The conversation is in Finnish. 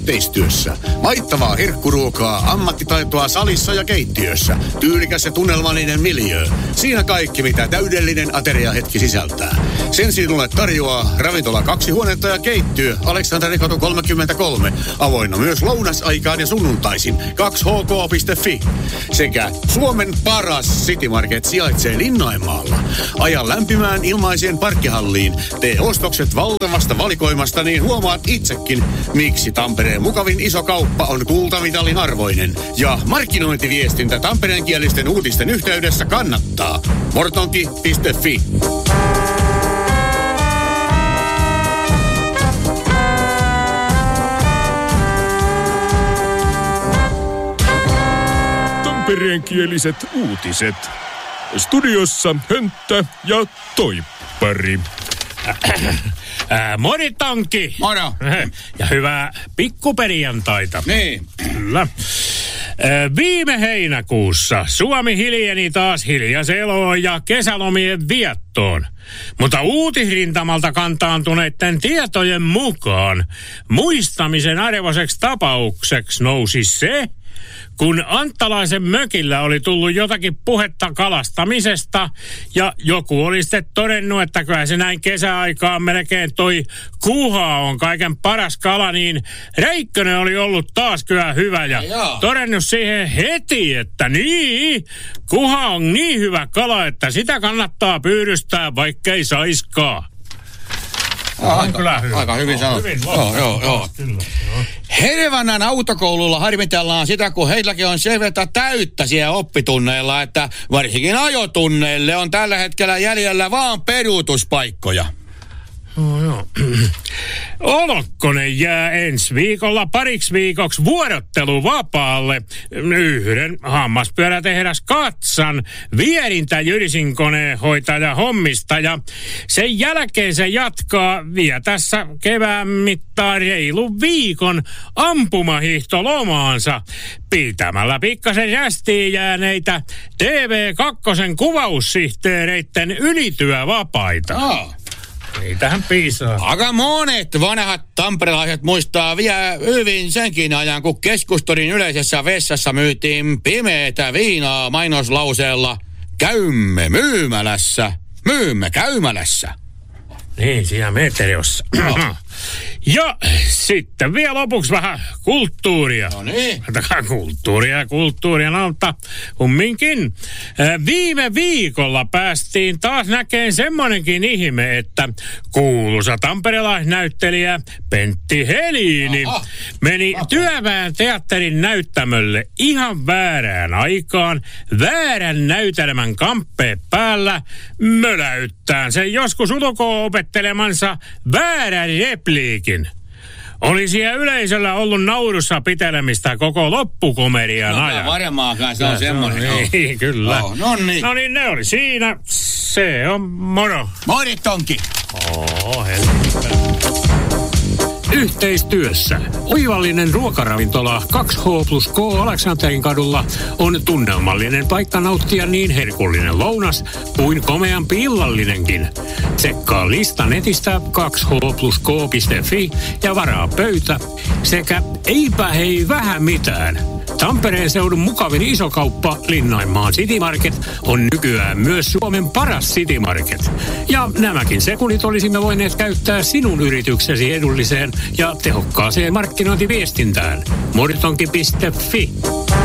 yhteistyössä. Maittavaa herkkuruokaa, ammattitaitoa salissa ja keittiössä. Tyylikäs ja tunnelmallinen miljöö. Siinä kaikki, mitä täydellinen ateriahetki sisältää. Sen sinulle tarjoaa ravintola 2 huonetta ja keittiö Aleksanterikatu 33. Avoinna myös lounasaikaan ja sunnuntaisin 2hk.fi. Sekä Suomen paras City Market sijaitsee Linnainmaalla. Aja lämpimään ilmaiseen parkkihalliin. Tee ostokset valtavasta valikoimasta, niin huomaat itsekin, miksi Tampereen mukavin iso kauppa on kultamitalin arvoinen. Ja markkinointiviestintä tampereenkielisten uutisten yhteydessä kannattaa. Mortonki.fi. Tampereenkieliset uutiset. Studiossa Hönttä ja Toippari. Moritonki! Moro! Ja hyvää pikkuperjantaita. Niin. Kyllä. Viime heinäkuussa Suomi hiljeni taas hiljaiseloon ja kesälomien viettoon. Mutta uutisrintamalta kantaantuneiden tietojen mukaan muistamisen arvoiseksi tapaukseksi nousi se, kun Anttalaisen mökillä oli tullut jotakin puhetta kalastamisesta ja joku oli sitten todennut, että kyllä se näin kesäaikaan melkein toi kuha on kaiken paras kala, niin Räikkönen oli ollut taas kyllä hyvä ja todennut siihen heti, että niin, kuha on niin hyvä kala, että sitä kannattaa pyydystää, vaikkei saiskaan. Aika hyvin sanottu. Joo. Hervannan autokoululla harmitellaan sitä, kun heilläkin on sen verran täyttä siellä oppitunneilla, että varsinkin ajotunneille on tällä hetkellä jäljellä vaan peruutuspaikkoja. Joo. Olokkonen jää ensi viikolla pariksi viikoksi vuorotteluvapaalle yhden hammaspyörätehdas Katsan vierintäjyrisinkoneen hoitaja hommista ja sen jälkeen se jatkaa vielä tässä kevään mittaan reilun viikon ampumahiihtolomaansa pitämällä pikkasen jästiin jääneitä TV2 kuvaussihteereitten ylityövapaita. Niitähän piisaa. Aika monet vanhat tamperelaiset muistaa vielä hyvin senkin ajan, kun Keskustorin yleisessä vessassa myytiin pimeätä viinaa mainoslauseella "Käymme myymälässä, myymme käymälässä". Niin, siinä meteriossa. Ja sitten vielä lopuksi vähän kulttuuria. No niin. Kulttuuria, mutta kumminkin. Viime viikolla päästiin taas näkemään semmonenkin ihme, että kuuluisa tamperelaisnäyttelijä Pentti Helini meni Työväen teatterin näyttämölle ihan väärään aikaan, väärän näytelmän kamppeen päällä, möläyttään sen joskus ulkoa opettelemansa väärän repliikin. Oli siellä yleisöllä ollut naurussa pitelemistä koko loppukomedian ajan. No varmaankaan se on semmoinen. Niin, kyllä. No niin, ne oli siinä. Se on moro. Moritonki. Yhteistyössä oivallinen ruokaravintola 2H+K Aleksanterin kadulla on tunnelmallinen paikka nauttia niin herkullinen lounas kuin komeampi illallinenkin. Tsekkaa lista netistä 2h+k.fi ja varaa pöytä sekä eipä hei vähän mitään. Tampereen seudun mukavin isokauppa Linnainmaan City Market on nykyään myös Suomen paras City Market. Ja nämäkin sekunnit olisimme voineet käyttää sinun yrityksesi edulliseen ja tehokkaaseen markkinointiviestintään. Mortonki.fi